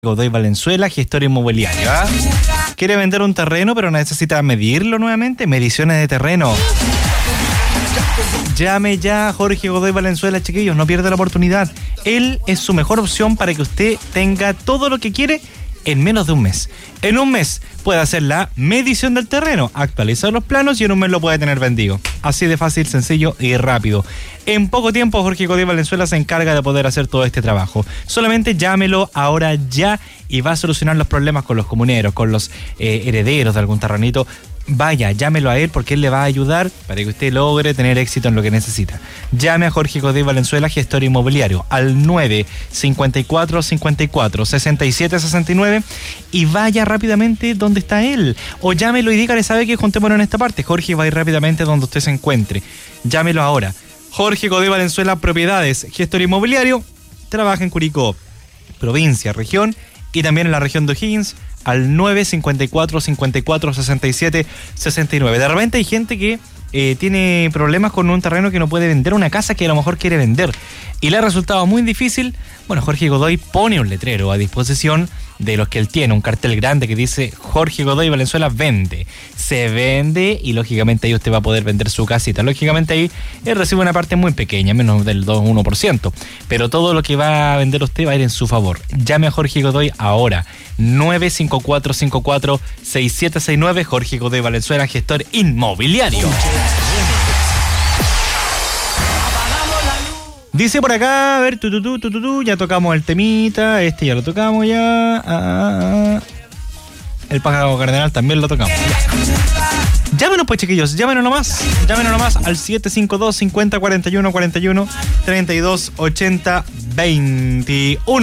Godoy Valenzuela, gestor inmobiliario. ¿Quiere vender un terreno pero necesita medirlo nuevamente? Mediciones de terreno. Llame ya a Jorge Godoy Valenzuela, chiquillos, no pierda la oportunidad. Él es su mejor opción para que usted tenga todo lo que quiere en menos de un mes. En un mes puede hacer la medición del terreno, actualizar los planos y en un mes lo puede tener vendido. Así de fácil, sencillo y rápido. En poco tiempo Jorge Godoy Valenzuela se encarga de poder hacer todo este trabajo. Solamente llámelo ahora ya y va a solucionar los problemas con los comuneros, con los herederos de algún terrenito. Vaya, llámelo a él porque él le va a ayudar para que usted logre tener éxito en lo que necesita. Llame a Jorge Godoy Valenzuela, gestor inmobiliario, al 954-54-6769 y vaya rápidamente donde está él. O llámelo y dígale, ¿sabe qué? Juntémonos en esta parte. Jorge va a ir rápidamente donde usted se encuentre. Llámelo ahora. Jorge Godoy Valenzuela, propiedades, gestor inmobiliario, trabaja en Curicó, provincia, región y también en la región de O'Higgins, al 954-54-6769. De repente hay gente que tiene problemas con un terreno que no puede vender, una casa que a lo mejor quiere vender y le ha resultado muy difícil. Bueno, Jorge Godoy pone un letrero a disposición de los que él tiene, un cartel grande que dice Jorge Godoy Valenzuela vende. Se vende y lógicamente ahí usted va a poder vender su casita. Lógicamente ahí él recibe una parte muy pequeña, menos del 1%, pero todo lo que va a vender usted va a ir en su favor. Llame a Jorge Godoy ahora, 954-54-6769, Jorge Godoy Valenzuela, gestor inmobiliario. Dice por acá, a ver, ya tocamos el temita, este ya lo tocamos ya. El pájaro cardenal también lo tocamos. Llámenos pues, chiquillos, llámenos nomás al 752-50-41-41 32-80-21.